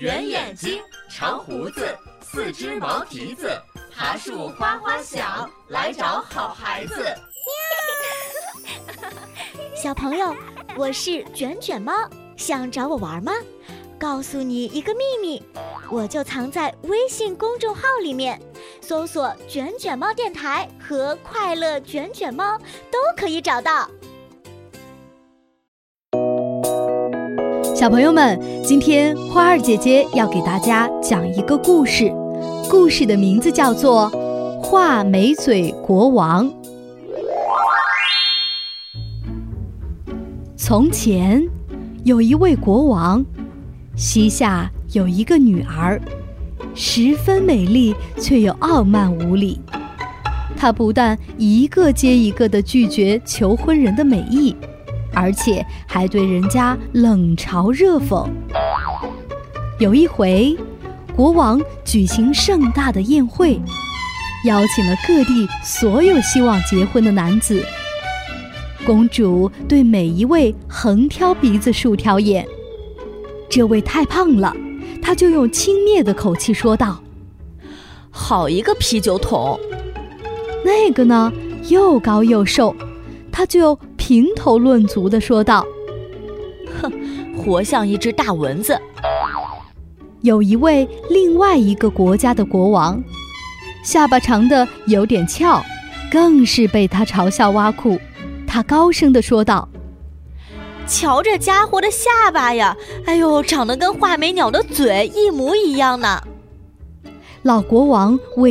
圆眼睛，长胡子，四只毛蹄子，爬树哗哗响，来找好孩子。 小朋友，我是卷卷猫，想找我玩吗？告诉你一个秘密，我就藏在微信公众号里面，搜索卷卷猫电台和快乐卷卷猫都可以找到。 小朋友们，今天花儿姐姐要给大家讲一个故事，故事的名字叫做《画眉嘴国王》。从前有一位国王，膝下有一个女儿，十分美丽，却又傲慢无礼。她不但一个接一个地拒绝求婚人的美意，而且还对人家冷嘲热讽。有一回，国王举行盛大的宴会，邀请了各地所有希望结婚的男子。公主对每一位横挑鼻子竖挑眼，这位太胖了，她就用轻蔑的口气说道： 好一个啤酒桶。 那个呢，又高又瘦，她就评头论足地说道： 哼，活像一只大蚊子。 有一位另外一个国家的国王，下巴长得有点翘，更是被他嘲笑挖苦。他高声地说道： 瞧这家伙的下巴呀，哎呦，长得跟画眉鸟的嘴一模一样呢。 老国王为